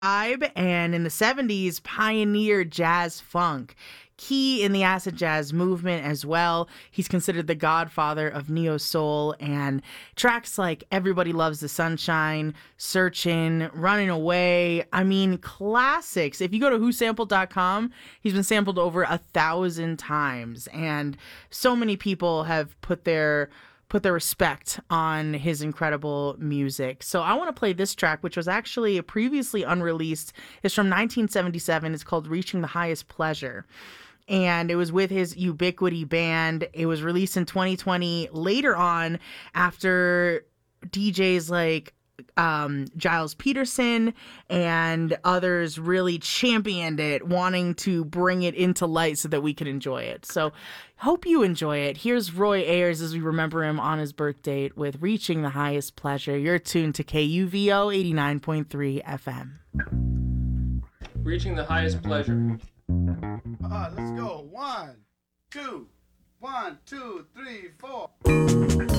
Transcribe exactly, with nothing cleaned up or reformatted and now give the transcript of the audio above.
vibe, and in the seventies pioneered jazz funk. Key in the acid jazz movement as well. He's considered the godfather of neo soul, and tracks like Everybody Loves the Sunshine, Searchin', Running Away. I mean, classics. If you go to who sampled dot com, he's been sampled over a thousand times, and so many people have put their put their respect on his incredible music. So I want to play this track, which was actually previously unreleased. It's from nineteen seventy-seven. It's called Reaching the Highest Pleasure. And it was with his Ubiquity band. It was released in twenty twenty later on, after D Js like um, Giles Peterson and others really championed it, wanting to bring it into light so that we could enjoy it. So hope you enjoy it. Here's Roy Ayers as we remember him on his birth date with Reaching the Highest Pleasure. You're tuned to K U V O eighty-nine point three F M. Reaching the Highest Pleasure. Uh, let's go. One, two, one, two, three, four.